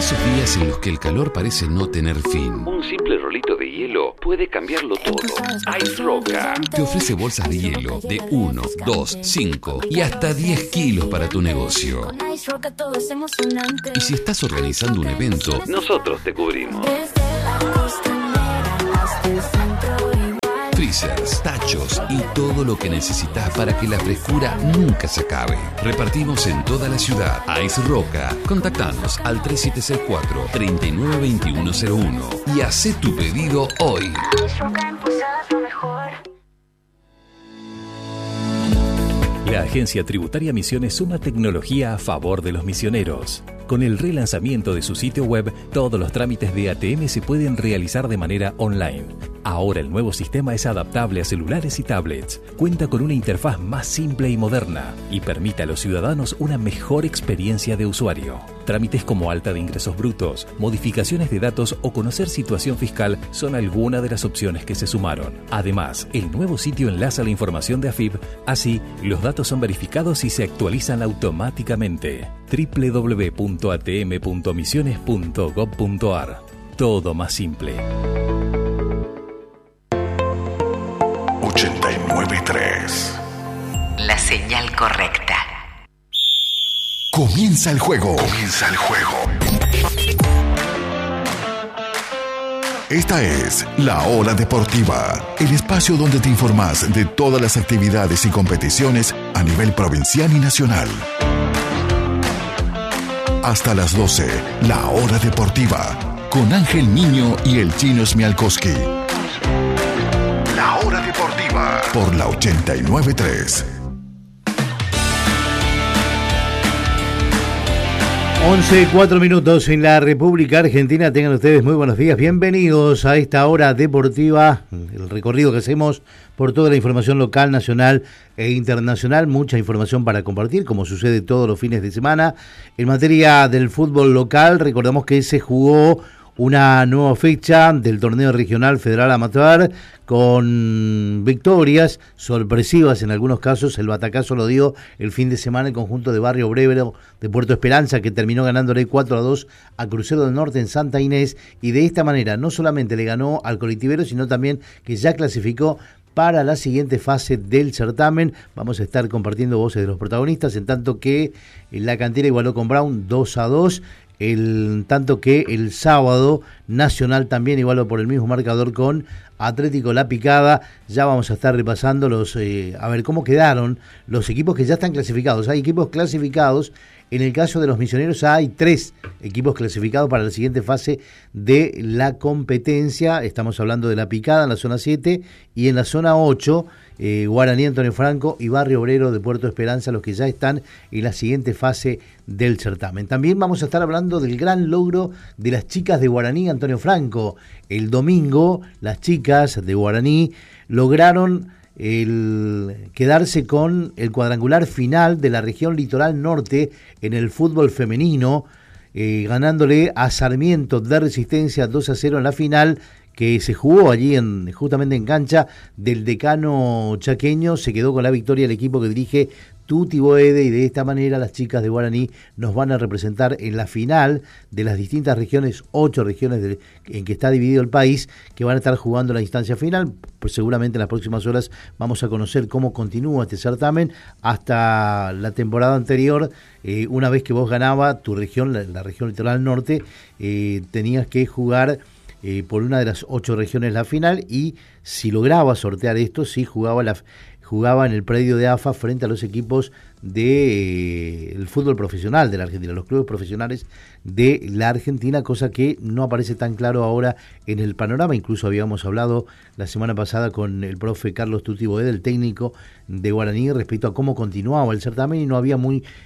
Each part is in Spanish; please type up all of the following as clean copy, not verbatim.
Esos días en los que el calor parece no tener fin, un simple rolito de hielo puede cambiarlo todo. Ice Roca te ofrece bolsas de hielo de 1, 2, 5 y hasta 10 kilos para tu negocio. Y si estás organizando un evento, nosotros te cubrimos. Freezers, tachos y todo lo que necesitas para que la frescura nunca se acabe. Repartimos en toda la ciudad. Ice Roca. Contactanos al 3764-392101 y hacé tu pedido hoy. La Agencia Tributaria Misiones suma tecnología a favor de los misioneros. Con el relanzamiento de su sitio web, todos los trámites de ATM se pueden realizar de manera online. Ahora el nuevo sistema es adaptable a celulares y tablets, cuenta con una interfaz más simple y moderna y permite a los ciudadanos una mejor experiencia de usuario. Trámites como alta de ingresos brutos, modificaciones de datos o conocer situación fiscal son algunas de las opciones que se sumaron. Además, el nuevo sitio enlaza la información de AFIP, así los datos son verificados y se actualizan automáticamente. www.atm.misiones.gov.ar. Todo más simple. 89.3. La señal correcta. Comienza el juego. Comienza el juego. Esta es La Hora Deportiva, el espacio donde te informas de todas las actividades y competiciones a nivel provincial y nacional. Hasta las 12, La Hora Deportiva, con Ángel Niño y el Chino Smialkowski. La Hora Deportiva, por la 89.3. 11:04 en la República Argentina. Tengan ustedes muy buenos días. Bienvenidos a esta hora deportiva, el recorrido que hacemos por toda la información local, nacional e internacional. Mucha información para compartir, como sucede todos los fines de semana. En materia del fútbol local, recordamos que se jugó una nueva fecha del torneo regional federal amateur con victorias sorpresivas en algunos casos. El batacazo lo dio el fin de semana el conjunto de Barrio Obrero de Puerto Esperanza, que terminó ganándole 4-2 a Crucero del Norte en Santa Inés, y de esta manera no solamente le ganó al colectivero, sino también que ya clasificó para la siguiente fase del certamen. Vamos a estar compartiendo voces de los protagonistas, en tanto que la Cantera igualó con Brown 2-2. Tanto que el sábado Nacional también igualó por el mismo marcador con Atlético La Picada. Ya vamos a estar repasando a ver cómo quedaron los equipos que ya están clasificados. Hay equipos clasificados. En el caso de los misioneros hay 3 equipos clasificados para la siguiente fase de la competencia. Estamos hablando de La Picada en la zona 7 y en la zona 8 Guaraní Antonio Franco y Barrio Obrero de Puerto Esperanza, los que ya están en la siguiente fase del certamen. También vamos a estar hablando del gran logro de las chicas de Guaraní Antonio Franco. El domingo las chicas de Guaraní lograron quedarse con el cuadrangular final de la región Litoral Norte en el fútbol femenino, ganándole a Sarmiento de Resistencia 2-0 en la final, que se jugó allí justamente en cancha del Decano chaqueño. Se quedó con la victoria el equipo que dirige Tuti Boede, y de esta manera las chicas de Guaraní nos van a representar en la final de las distintas regiones, 8 regiones en que está dividido el país, que van a estar jugando la instancia final. Pues seguramente en las próximas horas vamos a conocer cómo continúa este certamen. Hasta la temporada anterior, una vez que vos ganabas tu región, la región Litoral Norte, tenías que jugar por una de las 8 regiones la final, y si lograba sortear esto, sí jugaba en el predio de AFA frente a los equipos del fútbol profesional de la Argentina, los clubes profesionales de la Argentina, cosa que no aparece tan claro ahora en el panorama. Incluso habíamos hablado la semana pasada con el profe Carlos Tuti Boede, el técnico de Guaraní, respecto a cómo continuaba el certamen, y no había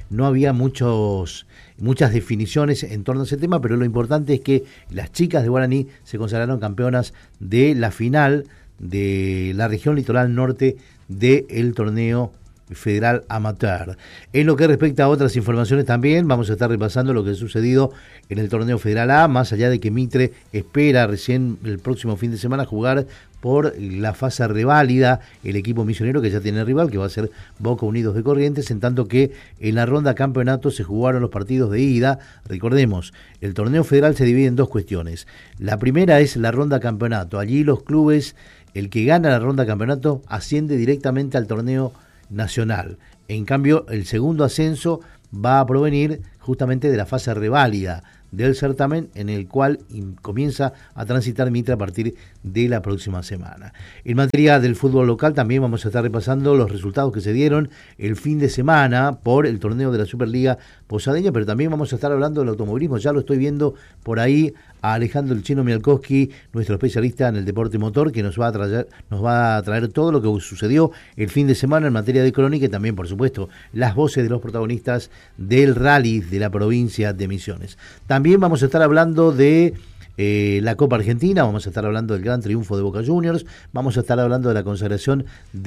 muchas definiciones en torno a ese tema, pero lo importante es que las chicas de Guaraní se consagraron campeonas de la final de la región Litoral Norte del torneo Federal Amateur. En lo que respecta a otras informaciones también, vamos a estar repasando lo que ha sucedido en el torneo Federal A, más allá de que Mitre espera recién el próximo fin de semana jugar por la fase reválida el equipo misionero, que ya tiene rival, que va a ser Boca Unidos de Corrientes, en tanto que en la ronda campeonato se jugaron los partidos de ida. Recordemos, el torneo federal se divide en dos cuestiones. La primera es la ronda campeonato. Allí los clubes, el que gana la ronda campeonato asciende directamente al torneo nacional. En cambio, el segundo ascenso va a provenir justamente de la fase reválida del certamen, en el cual comienza a transitar Mitre a partir de la próxima semana. En materia del fútbol local también vamos a estar repasando los resultados que se dieron el fin de semana por el torneo de la Superliga Posadeña, pero también vamos a estar hablando del automovilismo. Ya lo estoy viendo por ahí a Alejandro El Chino Mialkowski, nuestro especialista en el deporte motor, que nos va a traer todo lo que sucedió el fin de semana en materia de crónica y también, por supuesto, las voces de los protagonistas del rally de la provincia de Misiones. También vamos a estar hablando de la Copa Argentina, vamos a estar hablando del gran triunfo de Boca Juniors, vamos a estar hablando de la consagración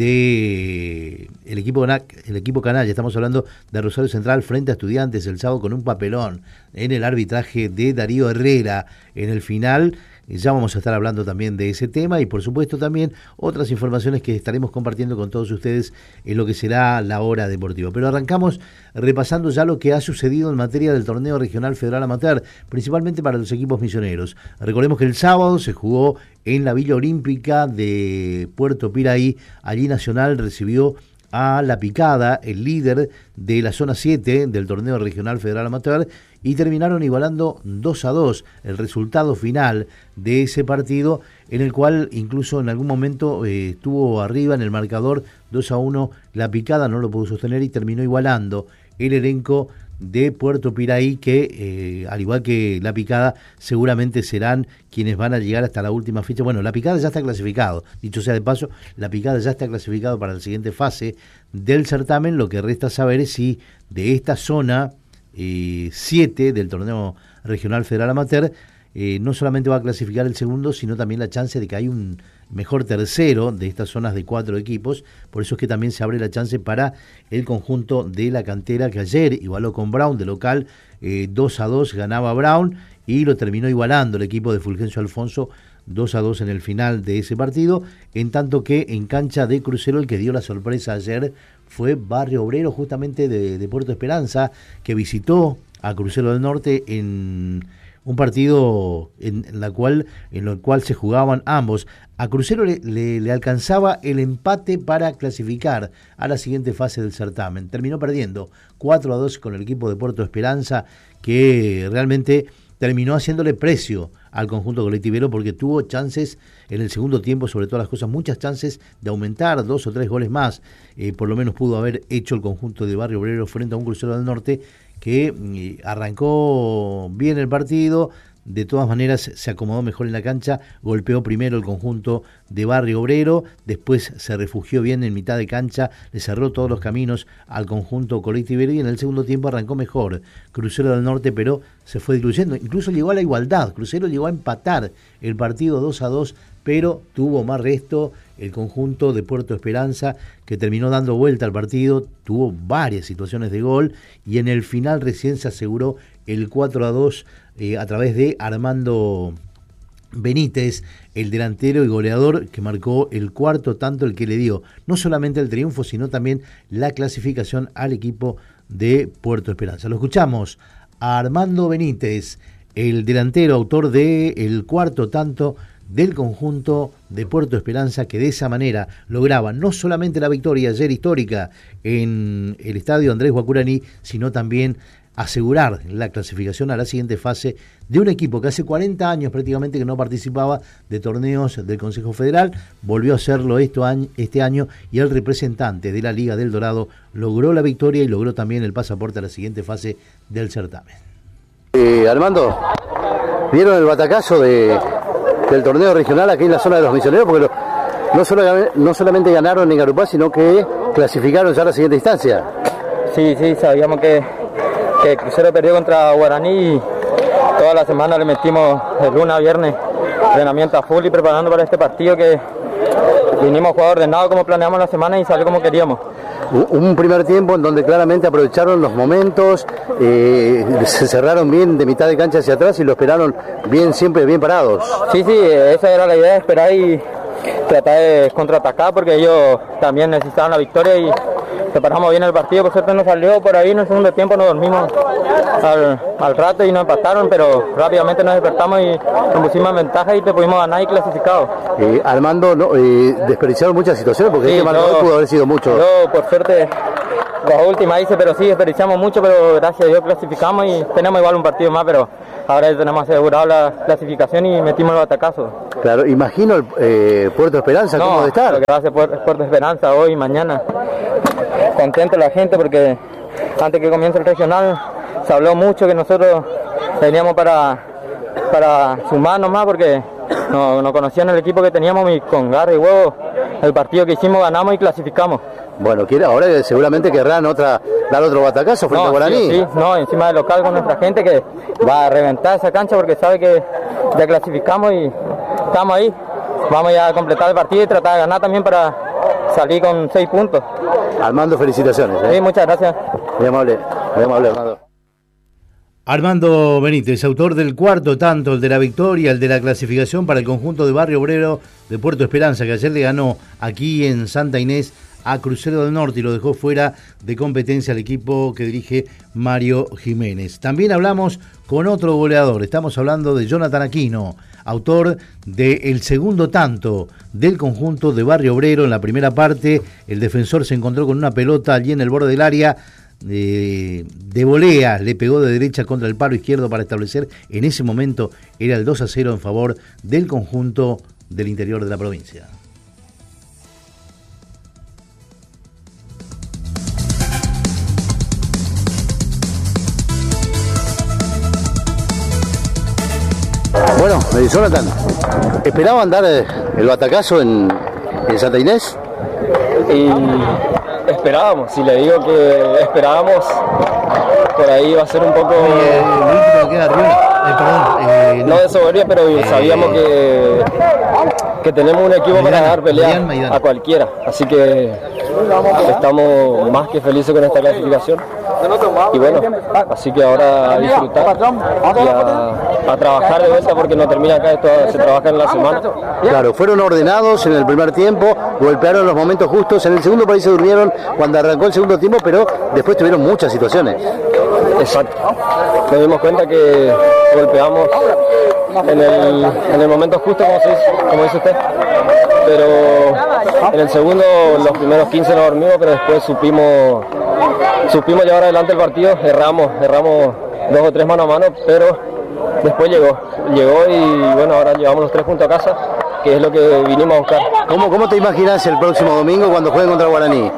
de el equipo canalla. Estamos hablando de Rosario Central frente a Estudiantes el sábado con un papelón en el arbitraje de Darío Herrera en el final. Ya vamos a estar hablando también de ese tema y por supuesto también otras informaciones que estaremos compartiendo con todos ustedes en lo que será la hora deportiva. Pero arrancamos repasando ya lo que ha sucedido en materia del torneo regional Federal Amateur, principalmente para los equipos misioneros. Recordemos que el sábado se jugó en la Villa Olímpica de Puerto Piraí. Allí Nacional recibió a La Picada, el líder de la zona 7 del torneo regional Federal Amateur, y terminaron igualando 2-2 el resultado final de ese partido, en el cual incluso en algún momento estuvo arriba en el marcador 2-1, La Picada no lo pudo sostener y terminó igualando el elenco de Puerto Piraí, que al igual que La Picada seguramente serán quienes van a llegar hasta la última fecha. Bueno, La Picada ya está clasificado, dicho sea de paso, La Picada ya está clasificado para la siguiente fase del certamen. Lo que resta saber es si de esta zona 7 del torneo regional Federal Amateur no solamente va a clasificar el segundo, sino también la chance de que hay un mejor tercero de estas zonas de 4 equipos. Por eso es que también se abre la chance para el conjunto de la cantera, que ayer igualó con Brown de local 2-2, ganaba Brown y lo terminó igualando el equipo de Fulgencio Alfonso 2-2 en el final de ese partido, en tanto que en cancha de Crucero el que dio la sorpresa ayer fue Barrio Obrero, justamente de Puerto Esperanza, que visitó a Crucero del Norte en un partido en el cual se jugaban ambos. A Crucero le alcanzaba el empate para clasificar a la siguiente fase del certamen. Terminó perdiendo 4-2 con el equipo de Puerto Esperanza, que realmente terminó haciéndole precio al conjunto colectivero, porque tuvo chances en el segundo tiempo, sobre todas las cosas, muchas chances de aumentar 2 o 3 goles más. Por lo menos pudo haber hecho el conjunto de Barrio Obrero frente a un Crucero del Norte que arrancó bien el partido. De todas maneras se acomodó mejor en la cancha, golpeó primero el conjunto de Barrio Obrero, después se refugió bien en mitad de cancha, le cerró todos los caminos al conjunto colectivero y en el segundo tiempo arrancó mejor Crucero del Norte, pero se fue diluyendo, incluso llegó a la igualdad. Crucero llegó a empatar el partido 2-2, pero tuvo más resto el conjunto de Puerto Esperanza, que terminó dando vuelta al partido, tuvo varias situaciones de gol y en el final recién se aseguró el 4-2 a través de Armando Benítez, el delantero y goleador, que marcó el cuarto tanto, el que le dio no solamente el triunfo, sino también la clasificación al equipo de Puerto Esperanza. Lo escuchamos a Armando Benítez, el delantero, autor del cuarto tanto del conjunto de Puerto Esperanza, que de esa manera lograba no solamente la victoria ayer histórica en el estadio Andrés Guacuraní, sino también asegurar la clasificación a la siguiente fase de un equipo que hace 40 años prácticamente que no participaba de torneos del Consejo Federal. Volvió a hacerlo este año y el representante de la Liga del Dorado logró la victoria y logró también el pasaporte a la siguiente fase del certamen. Armando, ¿vieron el batacazo del torneo regional aquí en la zona de los misioneros? Porque no solamente ganaron en Garupá, sino que clasificaron ya a la siguiente instancia. Sí, sabíamos que Crucero perdió contra Guaraní y toda la semana le metimos de lunes a viernes entrenamiento a full y preparando para este partido, que vinimos a jugar ordenado como planeamos la semana y salió como queríamos. Un primer tiempo en donde claramente aprovecharon los momentos, se cerraron bien de mitad de cancha hacia atrás y lo esperaron bien, siempre bien parados. Sí, esa era la idea, esperar y tratar de contraatacar porque ellos también necesitaban la victoria y preparamos bien el partido. Por suerte nos salió por ahí en el segundo tiempo, nos dormimos al rato y nos empataron, pero rápidamente nos despertamos y nos pusimos en ventaja y te pudimos ganar y clasificado. Armando, desperdiciaron muchas situaciones porque este marcador pudo haber sido mucho. Yo por suerte la última hice, pero sí desperdiciamos mucho, pero gracias a Dios clasificamos y tenemos igual un partido más, pero ahora ya tenemos asegurado la clasificación y metimos el batacazo. Claro, imagino el Puerto Esperanza, ¿cómo debe estar? Lo que va a hacer Puerto Esperanza hoy y mañana. Contento la gente porque antes que comience el regional se habló mucho que nosotros veníamos para sumarnos más porque no conocían el equipo que teníamos y con garra y huevo el partido que hicimos ganamos y clasificamos. Bueno, ahora seguramente querrán dar otro batacazo frente a Guaraní. Sí, encima del local con nuestra gente que va a reventar esa cancha porque sabe que ya clasificamos y estamos ahí. Vamos ya a completar el partido y tratar de ganar también para salir con 6 puntos. Armando, felicitaciones. Sí, muchas gracias. Muy amable, Armando. Armando Benítez, autor del cuarto tanto, el de la victoria, el de la clasificación para el conjunto de Barrio Obrero de Puerto Esperanza, que ayer le ganó aquí en Santa Inés a Crucero del Norte y lo dejó fuera de competencia al equipo que dirige Mario Jiménez. También hablamos con otro goleador, estamos hablando de Jonathan Aquino, autor del segundo tanto del conjunto de Barrio Obrero. En la primera parte, el defensor se encontró con una pelota allí en el borde del área, de volea, le pegó de derecha contra el palo izquierdo para establecer, en ese momento era el 2-0 en favor del conjunto del interior de la provincia. Bueno, Jonathan, ¿esperaban dar el batacazo en Santa Inés? Y esperábamos, si le digo que esperábamos, por ahí va a ser un poco... no de soberbia, pero sabíamos que tenemos un equipo para dar pelea a cualquiera, así que estamos más que felices con esta clasificación y bueno, así que ahora a disfrutar y a trabajar de vuelta porque no termina acá, esto se trabaja en la semana. Claro, fueron ordenados en el primer tiempo, golpearon los momentos justos, en el segundo por ahí se durmieron cuando arrancó el segundo tiempo, pero después tuvieron muchas situaciones. Exacto, nos dimos cuenta que golpeamos en el momento justo, como dice usted, pero en el segundo, los primeros 15 nos dormimos, pero después supimos llevar adelante el partido, erramos 2 o 3 mano a mano, pero después llegó y bueno, ahora llevamos los 3 puntos a casa, que es lo que vinimos a buscar. ¿Cómo te imaginas el próximo domingo cuando jueguen contra Guaraní?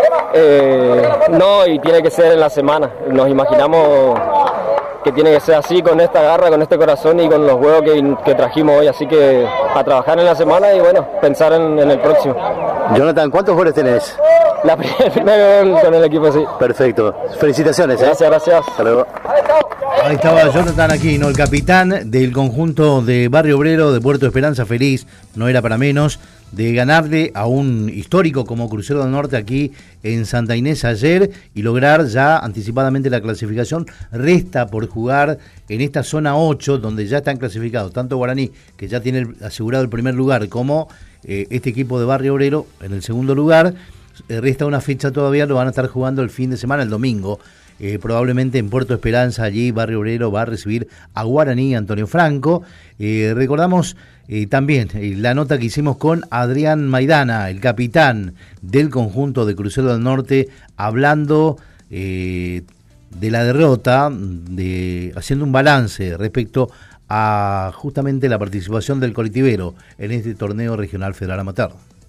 No, y tiene que ser en la semana, nos imaginamos que tiene que ser así, con esta garra, con este corazón y con los huevos que trajimos hoy, así que a trabajar en la semana y bueno, pensar en el próximo. Jonathan, ¿cuántos goles tenés? El primer gol con el equipo, sí. Perfecto, felicitaciones. Gracias. Hasta luego. Ahí estaba Jonathan Aquino, el capitán del conjunto de Barrio Obrero de Puerto Esperanza, feliz, no era para menos, de ganarle a un histórico como Crucero del Norte aquí en Santa Inés ayer y lograr ya anticipadamente la clasificación. Resta por jugar en esta zona 8, donde ya están clasificados tanto Guaraní, que ya tiene asegurado el primer lugar, como este equipo de Barrio Obrero en el segundo lugar. Resta una fecha todavía, lo van a estar jugando el fin de semana, el domingo. Probablemente en Puerto Esperanza, allí Barrio Obrero va a recibir a Guaraní, Antonio Franco. Recordamos también la nota que hicimos con Adrián Maidana, el capitán del conjunto de Crucero del Norte, hablando de la derrota, haciendo un balance respecto a justamente la participación del colectivero en este torneo regional federal amateur.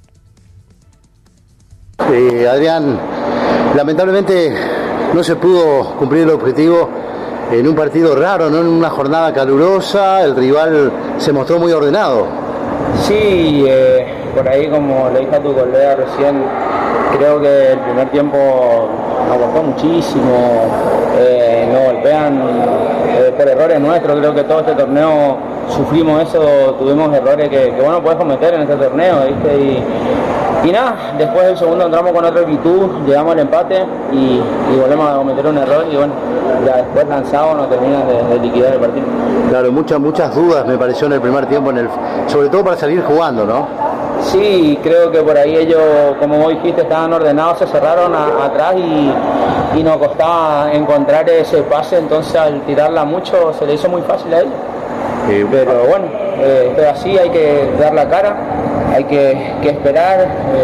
Adrián, lamentablemente no se pudo cumplir el objetivo en un partido raro, no en una jornada calurosa, el rival se mostró muy ordenado. Sí, por ahí como le dije a tu colega recién, creo que el primer tiempo nos costó muchísimo, nos golpean por errores nuestros, creo que todo este torneo sufrimos eso, tuvimos errores que bueno, puedes cometer en este torneo, ¿viste? Y nada, después del segundo entramos con otra actitud, llegamos al empate y volvemos a cometer un error y bueno, ya después lanzados nos terminan de liquidar el partido. Claro, muchas dudas me pareció en el primer tiempo, sobre todo para salir jugando, ¿no? Sí, creo que por ahí ellos, como vos dijiste, estaban ordenados, se cerraron atrás y nos costaba encontrar ese pase, entonces al tirarla mucho se le hizo muy fácil a ellos. Pero bueno, esto es así, hay que dar la cara. Hay que esperar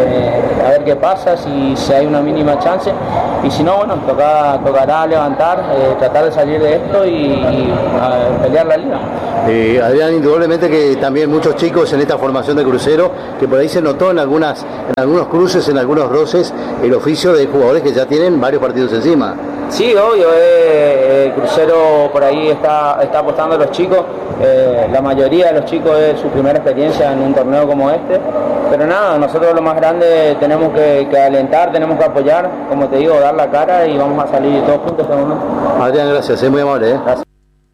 a ver qué pasa, si hay una mínima chance y si no, bueno, tocará levantar, tratar de salir de esto y pelear la liga. Adrián, indudablemente que también muchos chicos en esta formación de Crucero, que por ahí se notó en algunos cruces, en algunos roces, el oficio de jugadores que ya tienen varios partidos encima. Sí, obvio, Crucero por ahí está apostando a los chicos, la mayoría de los chicos es su primera experiencia en un torneo como este, pero nada, nosotros lo más grande tenemos que alentar, tenemos que apoyar, como te digo, dar la cara y vamos a salir todos juntos. Adrián, gracias, es muy amable. Gracias.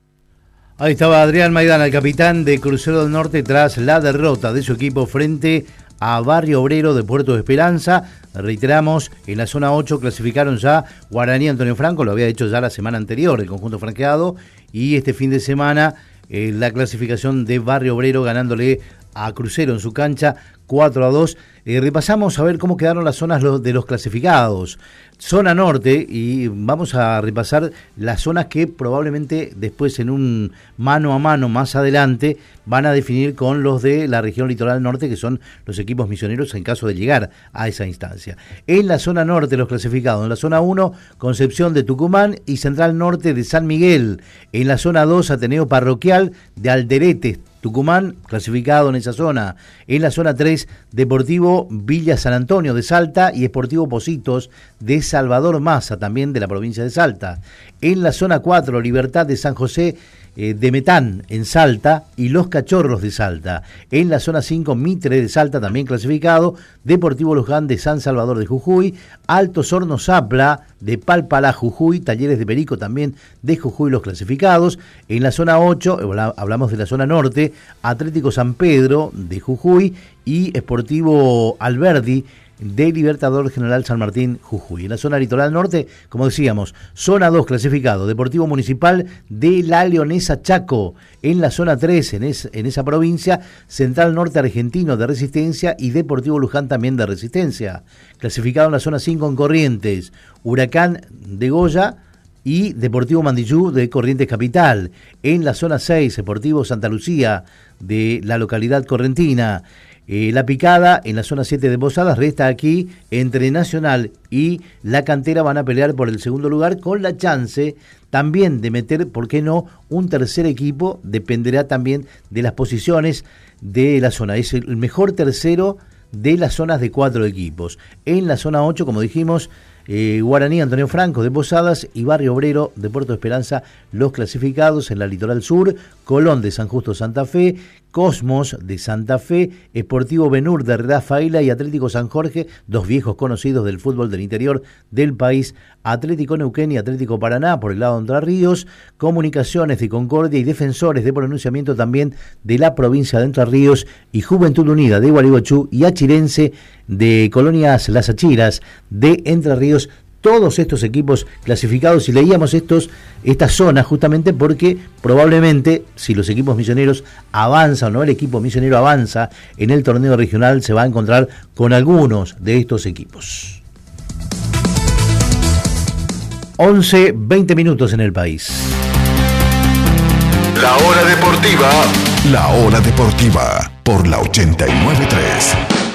Ahí estaba Adrián Maidana, el capitán de Crucero del Norte, tras la derrota de su equipo frente a Barrio Obrero de Puerto de Esperanza. Reiteramos, en la zona 8 clasificaron ya Guaraní Antonio Franco, lo había hecho ya la semana anterior el conjunto franqueado, y este fin de semana la clasificación de Barrio Obrero ganándole a Crucero en su cancha 4-2. Repasamos a ver cómo quedaron las zonas de los clasificados. Zona norte, y vamos a repasar las zonas que probablemente después en un mano a mano más adelante van a definir con los de la región litoral norte, que son los equipos misioneros en caso de llegar a esa instancia. En la zona norte los clasificados: en la zona 1, Concepción de Tucumán y Central Norte de San Miguel. En la zona 2, Ateneo Parroquial de Alderete, Tucumán, clasificado en esa zona. En la zona 3, Deportivo Villa San Antonio de Salta y Sportivo Pocitos de Salvador Maza, también de la provincia de Salta. En la zona 4, Libertad de San José de Metán en Salta y Los Cachorros de Salta. En la zona 5, Mitre de Salta, también clasificado, Deportivo Luján de San Salvador de Jujuy, Altos Hornos Zapla de Palpalá, Jujuy, Talleres de Perico también de Jujuy los clasificados. En la zona 8, hablamos de la zona norte, Atlético San Pedro de Jujuy y Sportivo Alberdi de Libertador General San Martín, Jujuy. En la zona litoral norte, como decíamos, zona 2 clasificado, Deportivo Municipal de La Leonesa Chaco. En la zona 3, en esa provincia, Central Norte Argentino de Resistencia y Deportivo Luján también de Resistencia. Clasificado en la zona 5 en Corrientes, Huracán de Goya y Deportivo Mandillú de Corrientes Capital. En la zona 6, Deportivo Santa Lucía de la localidad correntina. La Picada en la zona 7 de Posadas resta aquí entre Nacional y La Cantera, van a pelear por el segundo lugar con la chance también de meter, ¿por qué no?, un tercer equipo. Dependerá también de las posiciones de la zona. Es el mejor tercero de las zonas de 4 equipos. En la zona 8, como dijimos, Guaraní Antonio Franco de Posadas y Barrio Obrero de Puerto Esperanza los clasificados. En la litoral sur, Colón de San Justo Santa Fe, Cosmos de Santa Fe, Sportivo Benur de Rafaela y Atlético San Jorge, dos viejos conocidos del fútbol del interior del país, Atlético Neuquén y Atlético Paraná por el lado de Entre Ríos, Comunicaciones de Concordia y Defensores de Pronunciamiento también de la provincia de Entre Ríos y Juventud Unida de Gualeguaychú y Achirense de Colonias Las Achiras de Entre Ríos. Todos estos equipos clasificados, y leíamos estas zonas justamente porque probablemente si los equipos misioneros avanzan, ¿no?, el equipo misionero avanza en el torneo regional, se va a encontrar con algunos de estos equipos. 11:20 minutos en el país. La hora deportiva por la 89.3.